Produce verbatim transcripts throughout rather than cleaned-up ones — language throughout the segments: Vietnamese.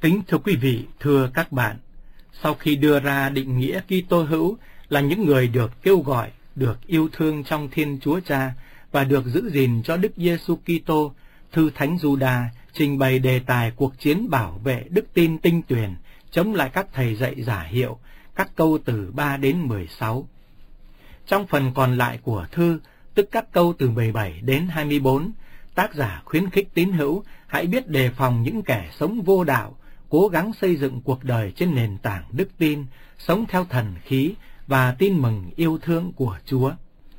Kính thưa quý vị, thưa các bạn, sau khi đưa ra định nghĩa Kitô hữu là những người được kêu gọi, được yêu thương trong Thiên Chúa Cha và được giữ gìn cho Đức Giêsu Kitô, thư Thánh Giuđa trình bày đề tài cuộc chiến bảo vệ đức tin tinh tuyền chống lại các thầy dạy giả hiệu, các câu từ ba đến mười sáu. Trong phần còn lại của thư, tức các câu từ mười bảy đến hai mươi bốn, tác giả khuyến khích tín hữu hãy biết đề phòng những kẻ sống vô đạo, cố gắng xây dựng cuộc đời trên nền tảng đức tin, sống theo thần khí và tin mừng yêu thương của Chúa.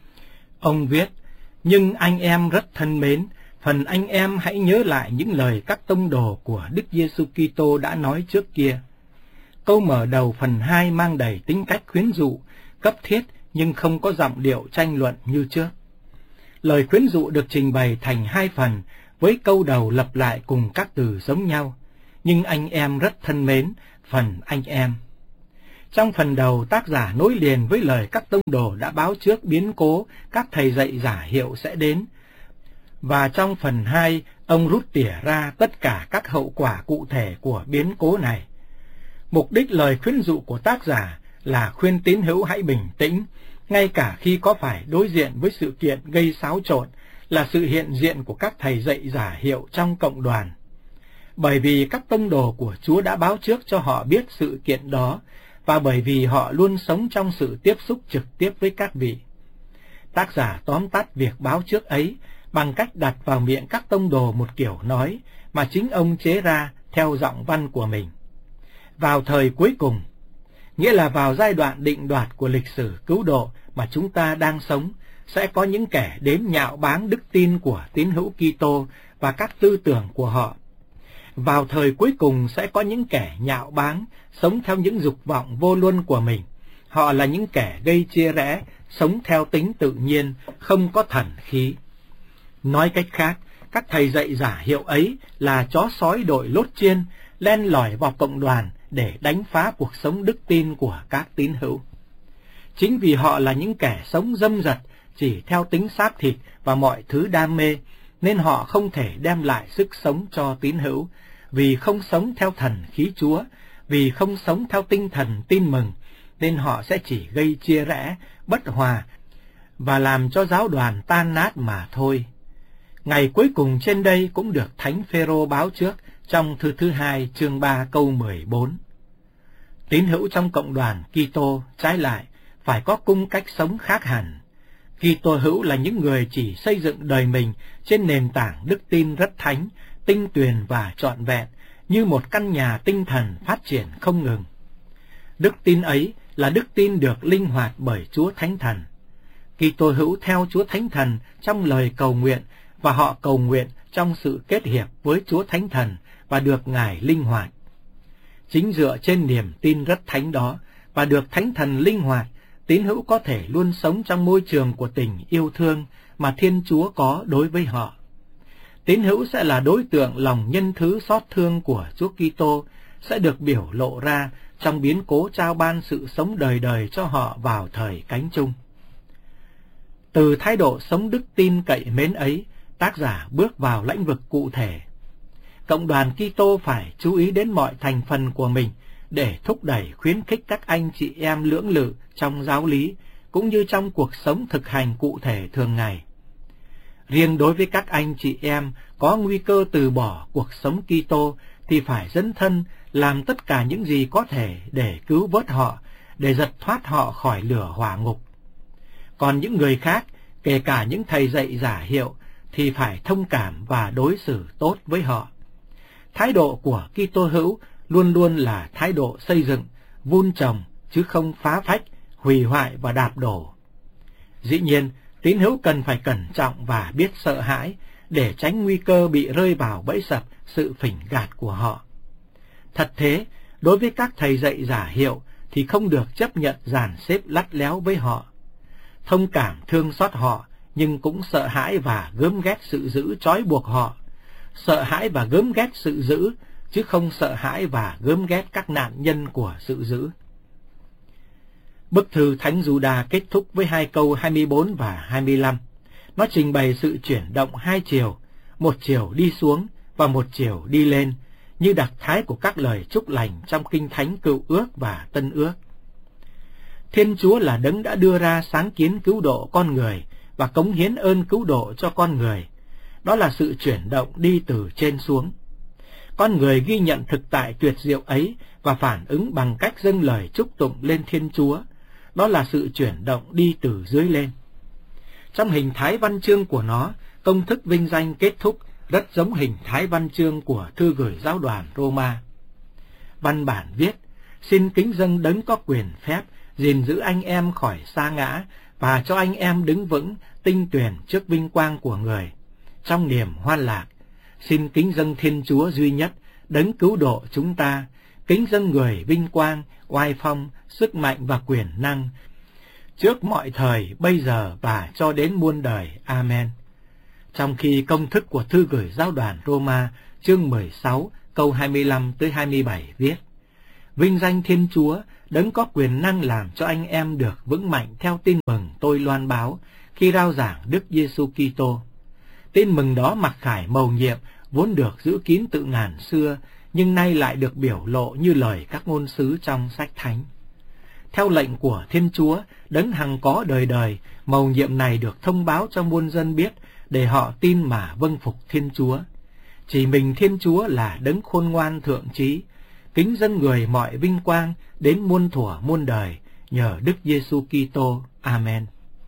Ông viết, nhưng anh em rất thân mến, phần anh em hãy nhớ lại những lời các tông đồ của Đức Giêsu Kitô đã nói trước kia. Câu mở đầu phần hai mang đầy tính cách khuyến dụ, cấp thiết nhưng không có giọng điệu tranh luận như trước. Lời khuyến dụ được trình bày thành hai phần, với câu đầu lặp lại cùng các từ giống nhau. Nhưng anh em rất thân mến, phần anh em. Trong phần đầu, tác giả nối liền với lời các tông đồ đã báo trước biến cố các thầy dạy giả hiệu sẽ đến. Và trong phần hai, ông rút tỉa ra tất cả các hậu quả cụ thể của biến cố này. Mục đích lời khuyến dụ của tác giả là khuyên tín hữu hãy bình tĩnh, ngay cả khi có phải đối diện với sự kiện gây xáo trộn, là sự hiện diện của các thầy dạy giả hiệu trong cộng đoàn. Bởi vì các tông đồ của Chúa đã báo trước cho họ biết sự kiện đó, và bởi vì họ luôn sống trong sự tiếp xúc trực tiếp với các vị. Tác giả tóm tắt việc báo trước ấy bằng cách đặt vào miệng các tông đồ một kiểu nói mà chính ông chế ra theo giọng văn của mình. Vào thời cuối cùng, nghĩa là vào giai đoạn định đoạt của lịch sử cứu độ mà chúng ta đang sống, sẽ có những kẻ đến nhạo báng đức tin của tín hữu Kitô và các tư tưởng của họ. Vào thời cuối cùng sẽ có những kẻ nhạo báng, sống theo những dục vọng vô luân của mình. Họ là những kẻ gây chia rẽ, sống theo tính tự nhiên, không có thần khí. Nói cách khác, các thầy dạy giả hiệu ấy là chó sói đội lốt chiên, len lỏi vào cộng đoàn để đánh phá cuộc sống đức tin của các tín hữu. Chính vì họ là những kẻ sống dâm dật, chỉ theo tính xác thịt và mọi thứ đam mê, nên họ không thể đem lại sức sống cho tín hữu, vì không sống theo thần khí Chúa, vì không sống theo tinh thần tin mừng, nên họ sẽ chỉ gây chia rẽ, bất hòa, và làm cho giáo đoàn tan nát mà thôi. Ngày cuối cùng trên đây cũng được Thánh Phêrô báo trước trong thư thứ hai chương ba câu mười bốn. Tín hữu trong cộng đoàn Kitô trái lại phải có cung cách sống khác hẳn. Kitô hữu là những người chỉ xây dựng đời mình trên nền tảng đức tin rất thánh, tinh tuyền và trọn vẹn, như một căn nhà tinh thần phát triển không ngừng. Đức tin ấy là đức tin được linh hoạt bởi Chúa Thánh Thần. Kitô hữu theo Chúa Thánh Thần trong lời cầu nguyện, và họ cầu nguyện trong sự kết hiệp với Chúa Thánh Thần và được Ngài linh hoạt. Chính dựa trên niềm tin rất thánh đó và được Thánh Thần linh hoạt, tín hữu có thể luôn sống trong môi trường của tình yêu thương mà Thiên Chúa có đối với họ. Tín hữu sẽ là đối tượng lòng nhân thứ xót thương của Chúa Kitô, sẽ được biểu lộ ra trong biến cố trao ban sự sống đời đời cho họ vào thời cánh chung. Từ thái độ sống đức tin cậy mến ấy, tác giả bước vào lĩnh vực cụ thể. Cộng đoàn Kitô phải chú ý đến mọi thành phần của mình để thúc đẩy khuyến khích các anh chị em lưỡng lự trong giáo lý, cũng như trong cuộc sống thực hành cụ thể thường ngày. Riêng đối với các anh chị em có nguy cơ từ bỏ cuộc sống Kitô thì phải dấn thân làm tất cả những gì có thể để cứu vớt họ, để giật thoát họ khỏi lửa hỏa ngục. Còn những người khác, kể cả những thầy dạy giả hiệu, thì phải thông cảm và đối xử tốt với họ. Thái độ của Kitô hữu luôn luôn là thái độ xây dựng, vun trồng, chứ không phá phách, hủy hoại và đạp đổ. Dĩ nhiên, tín hữu cần phải cẩn trọng và biết sợ hãi, để tránh nguy cơ bị rơi vào bẫy sập sự phỉnh gạt của họ. Thật thế, đối với các thầy dạy giả hiệu thì không được chấp nhận dàn xếp lắt léo với họ. Thông cảm thương xót họ, nhưng cũng sợ hãi và gớm ghét sự giữ trói buộc họ. Sợ hãi và gớm ghét sự giữ, chứ không sợ hãi và gớm ghét các nạn nhân của sự giữ. Bức thư Thánh Giuđa kết thúc với hai câu hai mươi bốn và hai mươi lăm. Nó trình bày sự chuyển động hai chiều, một chiều đi xuống và một chiều đi lên, như đặc thái của các lời chúc lành trong Kinh Thánh Cựu Ước và Tân Ước. Thiên Chúa là đấng đã đưa ra sáng kiến cứu độ con người và cống hiến ơn cứu độ cho con người. Đó là sự chuyển động đi từ trên xuống. Con người ghi nhận thực tại tuyệt diệu ấy và phản ứng bằng cách dâng lời chúc tụng lên Thiên Chúa. Đó là sự chuyển động đi từ dưới lên. Trong hình thái văn chương của nó, công thức vinh danh kết thúc rất giống hình thái văn chương của thư gửi giáo đoàn Roma. Văn bản viết: xin kính dâng đấng có quyền phép gìn giữ anh em khỏi sa ngã và cho anh em đứng vững tinh tuyền trước vinh quang của người. Trong niềm hoan lạc, xin kính dâng Thiên Chúa duy nhất, đấng cứu độ chúng ta, kính dâng người vinh quang, oai phong, sức mạnh và quyền năng, trước mọi thời, bây giờ và cho đến muôn đời. Amen. Trong khi công thức của thư gửi giáo đoàn Roma, chương mười sáu, câu hai mươi lăm tới hai mươi bảy viết: vinh danh Thiên Chúa, đấng có quyền năng làm cho anh em được vững mạnh theo tin mừng tôi loan báo khi rao giảng Đức Giêsu Kitô. Tin mừng đó mặc khải mầu nhiệm vốn được giữ kín từ ngàn xưa, nhưng nay lại được biểu lộ như lời các ngôn sứ trong sách thánh. Theo lệnh của Thiên Chúa, đấng hằng có đời đời, mầu nhiệm này được thông báo cho muôn dân biết, để họ tin mà vâng phục Thiên Chúa. Chỉ mình Thiên Chúa là đấng khôn ngoan thượng trí, kính dâng người mọi vinh quang đến muôn thuở muôn đời, nhờ Đức Giêsu Kitô. Amen.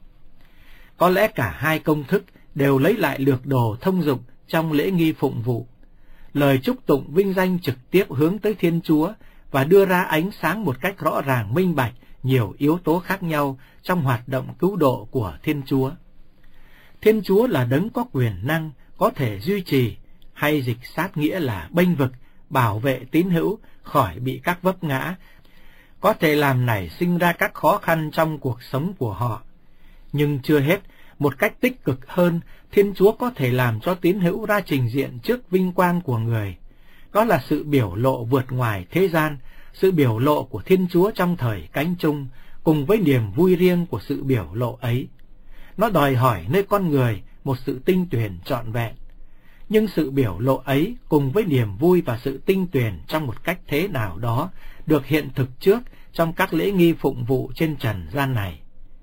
Có lẽ cả hai công thức đều lấy lại lược đồ thông dụng trong lễ nghi phụng vụ. Lời chúc tụng vinh danh trực tiếp hướng tới Thiên Chúa và đưa ra ánh sáng một cách rõ ràng minh bạch nhiều yếu tố khác nhau trong hoạt động cứu độ của Thiên Chúa. Thiên Chúa là đấng có quyền năng, có thể duy trì, hay dịch sát nghĩa là bênh vực, bảo vệ tín hữu khỏi bị các vấp ngã, có thể làm nảy sinh ra các khó khăn trong cuộc sống của họ. Nhưng chưa hết, một cách tích cực hơn, Thiên Chúa có thể làm cho tín hữu ra trình diện trước vinh quang của người. Đó là sự biểu lộ vượt ngoài thế gian, sự biểu lộ của Thiên Chúa trong thời cánh chung, cùng với niềm vui riêng của sự biểu lộ ấy. Nó đòi hỏi nơi con người một sự tinh tuyền trọn vẹn. Nhưng sự biểu lộ ấy cùng với niềm vui và sự tinh tuyền trong một cách thế nào đó được hiện thực trước trong các lễ nghi phụng vụ trên trần gian này.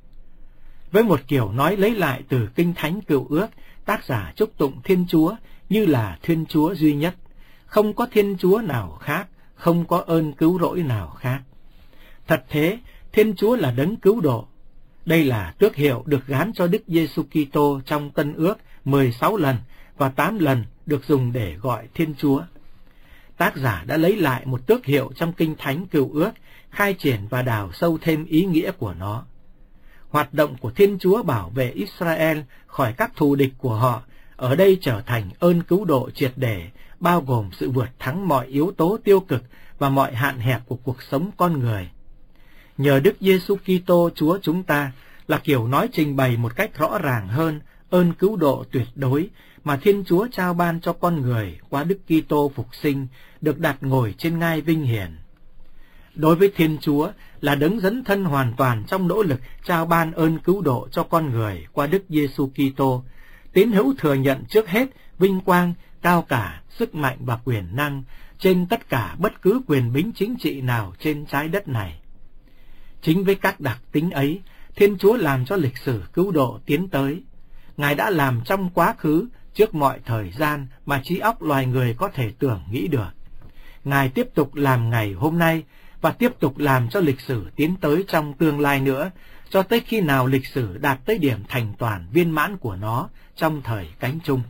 Với một kiểu nói lấy lại từ Kinh Thánh Cựu Ước, tác giả chúc tụng Thiên Chúa như là Thiên Chúa duy nhất, không có Thiên Chúa nào khác, không có ơn cứu rỗi nào khác. Thật thế, Thiên Chúa là đấng cứu độ. Đây là tước hiệu được gán cho Đức Giêsu Kitô trong Tân Ước mười sáu lần và tám lần được dùng để gọi Thiên Chúa. Tác giả đã lấy lại một tước hiệu trong Kinh Thánh Cựu Ước, khai triển và đào sâu thêm ý nghĩa của nó. Hoạt động của Thiên Chúa bảo vệ Israel khỏi các thù địch của họ, ở đây trở thành ơn cứu độ triệt để, bao gồm sự vượt thắng mọi yếu tố tiêu cực và mọi hạn hẹp của cuộc sống con người. Nhờ Đức Giêsu Kitô Chúa chúng ta là kiểu nói trình bày một cách rõ ràng hơn ơn cứu độ tuyệt đối mà Thiên Chúa trao ban cho con người qua Đức Kitô phục sinh, được đặt ngồi trên ngai vinh hiển. Đối với Thiên Chúa là đấng dấn thân hoàn toàn trong nỗ lực trao ban ơn cứu độ cho con người qua Đức Giêsu Kitô, tín hữu thừa nhận trước hết vinh quang, cao cả, sức mạnh và quyền năng trên tất cả bất cứ quyền bính chính trị nào trên trái đất này. Chính với các đặc tính ấy, Thiên Chúa làm cho lịch sử cứu độ tiến tới. Ngài đã làm trong quá khứ, trước mọi thời gian mà trí óc loài người có thể tưởng nghĩ được. Ngài tiếp tục làm ngày hôm nay và tiếp tục làm cho lịch sử tiến tới trong tương lai nữa, cho tới khi nào lịch sử đạt tới điểm thành toàn viên mãn của nó trong thời cánh chung.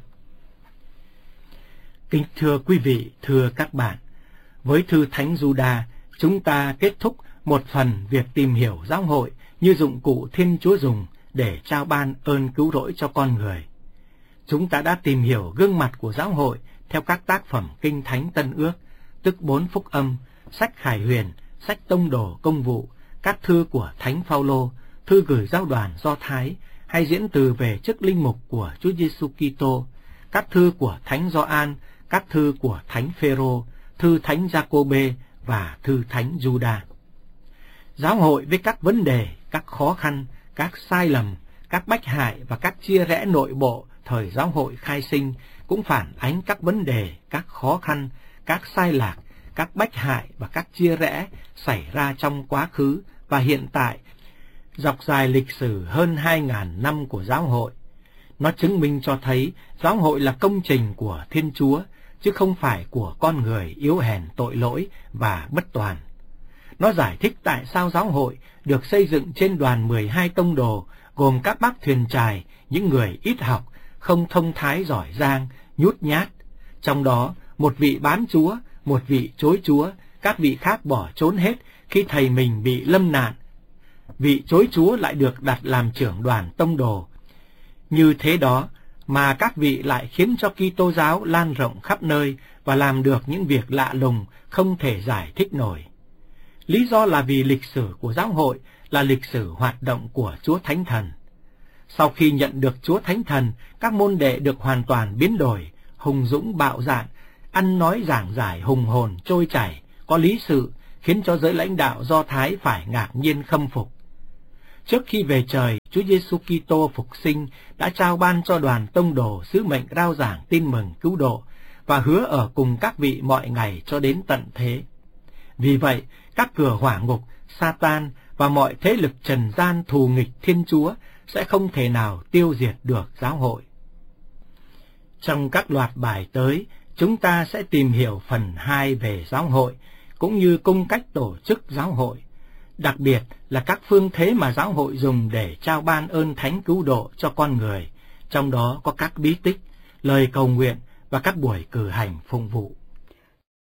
Kính thưa quý vị, thưa các bạn, với thư Thánh Giuđa, chúng ta kết thúc một phần việc tìm hiểu giáo hội như dụng cụ Thiên Chúa dùng để trao ban ơn cứu rỗi cho con người. Chúng ta đã tìm hiểu gương mặt của giáo hội theo các tác phẩm Kinh Thánh Tân Ước, tức bốn phúc âm, sách Khải Huyền, sách Tông Đồ Công vụ, các thư của Thánh Phaolô, thư gửi giáo đoàn Do Thái, hay diễn từ về chức linh mục của Chúa Giêsu Kitô, các thư của Thánh Gioan, các thư của Thánh Phêrô, thư Thánh Giacôbê và thư Thánh Giuđa. Giáo hội với các vấn đề, các khó khăn, các sai lầm, các bách hại và các chia rẽ nội bộ thời giáo hội khai sinh cũng phản ánh các vấn đề, các khó khăn, các sai lạc, các bách hại và các chia rẽ xảy ra trong quá khứ và hiện tại, dọc dài lịch sử hơn hai ngàn năm của giáo hội. Nó chứng minh cho thấy giáo hội là công trình của Thiên Chúa, chứ không phải của con người yếu hèn tội lỗi và bất toàn. Nó giải thích tại sao giáo hội được xây dựng trên đoàn mười hai tông đồ, gồm các bác thuyền chài, những người ít học, không thông thái giỏi giang, nhút nhát. Trong đó, một vị bán Chúa, một vị chối Chúa, các vị khác bỏ trốn hết khi thầy mình bị lâm nạn. Vị chối Chúa lại được đặt làm trưởng đoàn tông đồ. Như thế đó mà các vị lại khiến cho Kitô giáo lan rộng khắp nơi và làm được những việc lạ lùng không thể giải thích nổi. Lý do là vì lịch sử của giáo hội là lịch sử hoạt động của Chúa Thánh Thần. Sau khi nhận được Chúa Thánh Thần, các môn đệ được hoàn toàn biến đổi, hùng dũng bạo dạn, ăn nói giảng giải hùng hồn trôi chảy, có lý sự, khiến cho giới lãnh đạo Do Thái phải ngạc nhiên khâm phục. Trước khi về trời, Chúa Giêsu Kitô phục sinh đã trao ban cho đoàn tông đồ sứ mệnh rao giảng tin mừng cứu độ và hứa ở cùng các vị mọi ngày cho đến tận thế. Vì vậy, các cửa hỏa ngục, Satan và mọi thế lực trần gian thù nghịch Thiên Chúa sẽ không thể nào tiêu diệt được giáo hội. Trong các loạt bài tới, chúng ta sẽ tìm hiểu phần hai về giáo hội, cũng như cung cách tổ chức giáo hội, đặc biệt là các phương thế mà giáo hội dùng để trao ban ơn thánh cứu độ cho con người, trong đó có các bí tích, lời cầu nguyện và các buổi cử hành phụng vụ.